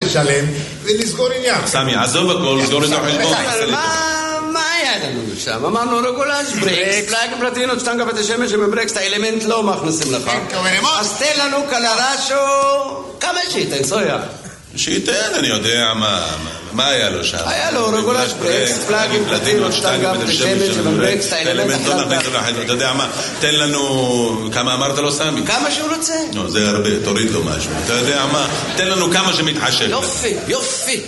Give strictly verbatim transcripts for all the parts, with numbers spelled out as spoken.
לשלם ולסגור עניין. סמי, עזוב הכל, סגור את החשבון. מה היה לנו שם? אמרנו רגולש, ברקס, פלאג פלטינות, שטנגה ותשמש שמברקס, את האלמנט לא מכניסים לך. אז תן לנו קלרשו, כמה שייתן, סויה? שייתן, אני יודע מה, מה היה לו שם? היה לו רגולש, ברקס, פלאג פלטינות, שטנגה ותשמש שמברקס, את האלמנט לא נכניס לך. אתה יודע מה, תן לנו, כמה אמרת לו סמי? כמה שהוא רוצה. לא, זה הרבה, תוריד לו משהו. אתה יודע מה, תן לנו כמה שמתחשב. יופי, יופי.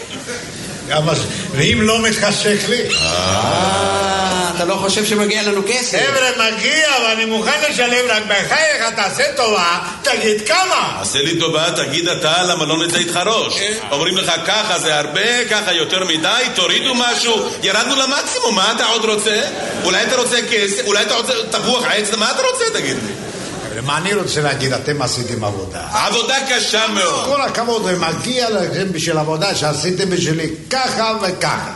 ואם לא מתחשק לי? אה, אתה לא חושב שמגיע לנו כסף? חבר'ה, מגיע, ואני מוכן לשלם, רק בחייך, תעשה טובה, תגיד כמה. עשה לי טובה, תגיד אתה, למה לא נצא איתך ראש? אומרים לך ככה זה הרבה, ככה יותר מדי, תורידו משהו, ירדנו למקסימום, מה אתה עוד רוצה? אולי אתה רוצה כסף, אולי אתה רוצה תפוח עץ, מה אתה רוצה, תגיד לי? מה אני רוצה להגיד, אתם עשיתם עבודה. עבודה קשה מאוד. כל הכבוד, ומגיע לכם בשביל עבודה שעשיתם בשבילי ככה וככה.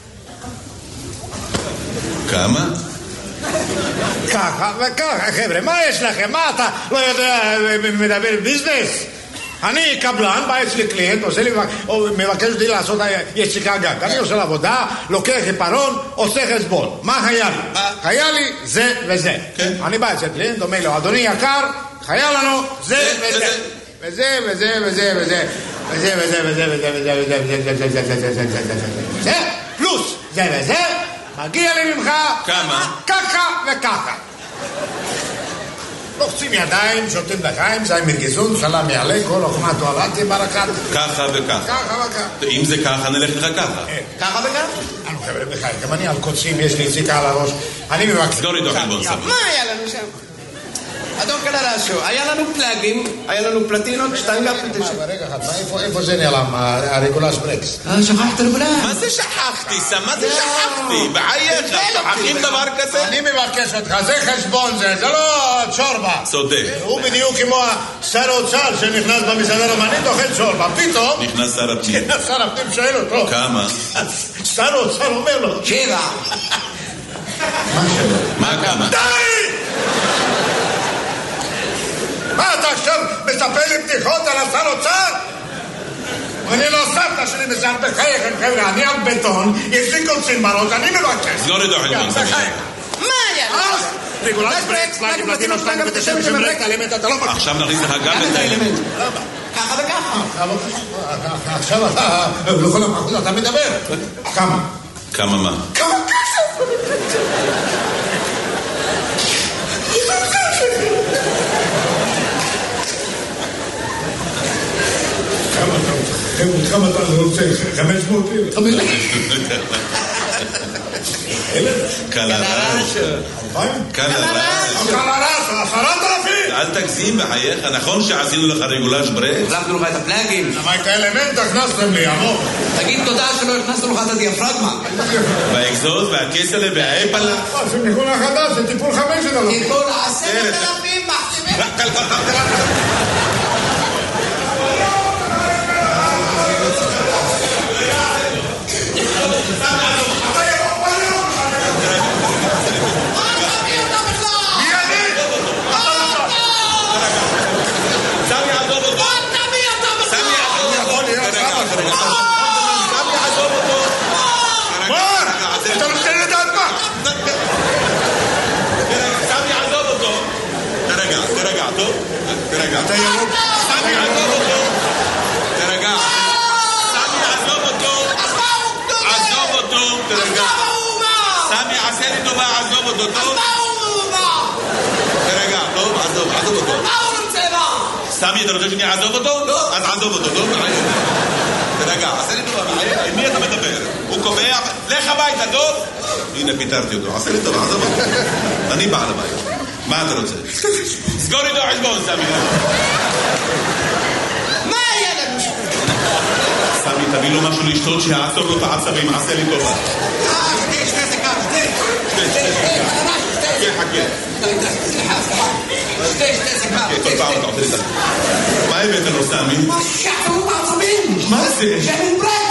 כמה? ככה וככה, חבר'ה, מה יש לכם? מה אתה לא יודע, מדבר ביזנס? אני קבלן, בא אצלי קליינט, עושה לי, מבקש אותי לעשות יציקה גג. אני עושה לעבודה, לוקח חיפרון, עושה חשבון. מה היה לי? היה לי זה וזה. אני בא אצל קליינט, אומר לו, אדוני יקר, היה לנו זה וזה. וזה וזה וזה וזה. וזה וזה וזה וזה וזה וזה וזה וזה וזה וזה פלוס זה וזה, מגיע לי ממך כמה? ככה וככה. לוחצים ידיים, שותים לחיים, זה מרגזון, סלם יעלה, כל אוכמה תועלתי ברקת. ככה וככה. ככה וככה. אם זה ככה, נלך לך ככה. ככה וככה? אני חבר'ה בחיים, גם אני על קוצים, יש לי זיקה על הראש. אני מבקש. סגור איתו חלבון סביר. מה היה לנו שם? אדון קלרשו, היה לנו פלאגים, היה לנו פלטינות, שטנגה פלטינות. רגע אחד, איפה זה נעלם, הרגולש ברקס? שכחת רגולש. מה זה שכחתי, סם? מה זה שכחתי? בחייך, שוכחים דבר כזה? אני מבקש אותך, זה חשבון זה, זה לא צ'ורבה. צודק. הוא בדיוק כמו שר האוצר שנכנס במסעדה רומנית, אוכל צ'ורבה, פתאום... נכנס שר הפנים. שר הפנים שואל אותו. כמה? שר האוצר אומר לו. שבע. מה שבע? מה כמה? די! מה אתה עכשיו מספר לי בדיחות על השר אוצר? אני לא סבתא שלי מזל בחייכם, חבר'ה, אני על בטון, יש לי קוצים בראש, אני מבקש. סגור איתו חלבון סביר. מה היה? רגולש ברקס, פלאגים פלטינות, שטנגה ותשם שמברק, האלמנט אתה לא מקש. עכשיו נכניס לך גם את האלמנט. ככה וככה. עכשיו אתה, לכל המחוז אתה מדבר. כמה? כמה מה? כמה כסף? כמה אתה רוצה? חמש מאות אלף? חמש מאות אלף? קלרש. קלרש. קלרש, עשרת אלפים. אל תגזים בחייך, נכון שעשינו לך רגולש ברקס? החלפנו לך את הפלאגים. למה את האלמנט הכנסתם לי, עמוק? תגיד תודה שלא הכנסנו לך את הדיאפרגמה. והאקזוז והכסלה והאפלה. זה ניגון החדש, זה טיפול חמש אלפים. טיפול עשרת אלפים מחתימים. אתה ירוק. סמי עזוב אותו. תרגע. סמי עזוב אותו. עזוב אותו. תרגע. סמי עשה לי טובה, עזוב אותו. טוב. תרגע, טוב, עזוב, עזוב אותו. סמי, אתה רוצה שאני אעזוב אותו? לא. אז עזוב אותו, טוב? תרגע, עשה לי טובה. עם מי אתה מדבר? הוא קובע, לך הביתה, טוב? הנה, פיתרתי אותו. עשה לי טובה, עזוב אותו. אני בעל הבית. מה אתה רוצה? סגור איתו חשבון, סמי. מה היה לנו? סמי, תביא לו משהו לשתות שיעצור לו את העצבים, עשה לי טובה. אה, שתי, שתי סיכה, שתי. שתי, שתי. חכה, חכה. סליחה, סליחה. שתי, שתי סיכה. כל פעם אתה עושה לי את זה. מה הבאת לו, סמי? מה שחררו בעצבים? מה זה? שחררו ברק.